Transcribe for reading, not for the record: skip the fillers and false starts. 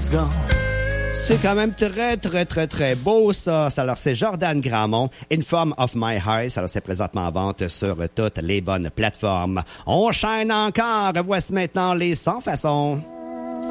let's go. C'est quand même très beau, ça. Alors, c'est Jordan Gramont, Inform of My Heart. Alors, c'est présentement en vente sur toutes les bonnes plateformes. On chaîne encore. Voici maintenant les Sans Façons.